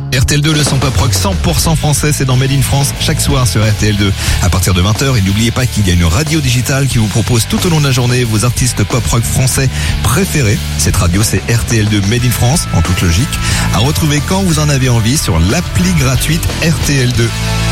RTL2, le son pop rock 100% français, c'est dans Made in France chaque soir sur RTL2 à partir de 20h. Et n'oubliez pas qu'il y a une radio digitale qui vous propose tout au long de la journée vos artistes pop rock français préférés. Cette radio, c'est RTL2 Made in France, en toute logique, à retrouver quand vous en avez envie sur l'appli gratuite RTL2.